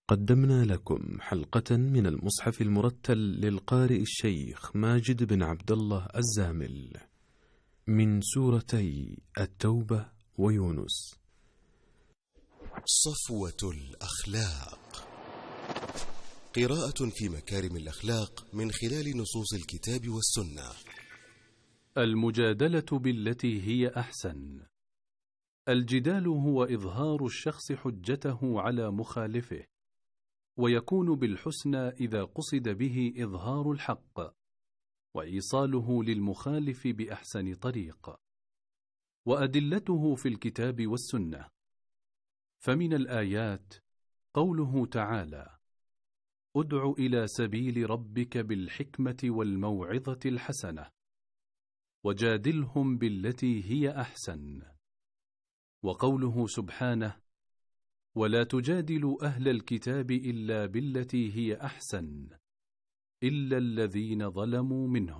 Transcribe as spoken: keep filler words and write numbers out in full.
قدمنا لكم حلقة من المصحف المرتل للقارئ الشيخ ماجد بن عبد الله الزامل من سورتي التوبة ويونس. صفوة الأخلاق، قراءة في مكارم الأخلاق من خلال نصوص الكتاب والسنة. المجادلة بالتي هي أحسن. الجدال هو إظهار الشخص حجته على مخالفه، ويكون بالحسنى إذا قصد به إظهار الحق وإيصاله للمخالف بأحسن طريق. وأدلته في الكتاب والسنة، فمن الآيات قوله تعالى: ادع إلى سبيل ربك بالحكمة والموعظة الحسنة وجادلهم بالتي هي أحسن. وقوله سبحانه: ولا تجادلوا أهل الكتاب إلا بالتي هي أحسن إلا الذين ظلموا منهم.